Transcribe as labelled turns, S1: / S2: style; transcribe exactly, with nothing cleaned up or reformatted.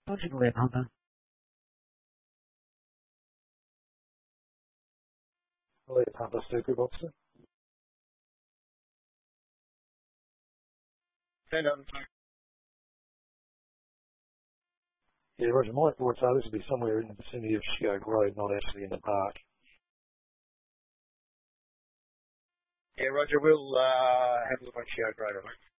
S1: Dodging left, Hunter.
S2: Left, Hunter, Super Boxer.
S3: Ten on.
S2: Yeah, Roger, my thoughts are this will be somewhere in the vicinity of Shioak Road, not actually in the park.
S3: Yeah, Roger, we'll uh, have a look on Shioak Road, I think.